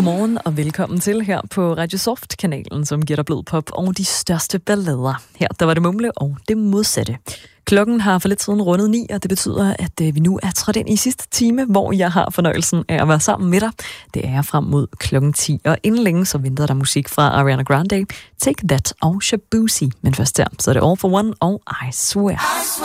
Godmorgen og velkommen til her på Radio Soft-kanalen, som giver dig blød pop og de største ballader. Her der var det Mumle og det modsatte. Klokken har for lidt siden rundet 9, og det betyder, at vi nu er trådt ind i sidste time, hvor jeg har fornøjelsen af at være sammen med dig. Det er frem mod klokken 10, og inden længe så venter der musik fra Ariana Grande, Take That og Shabuzi. Men først der, så er det All for One og I Swear.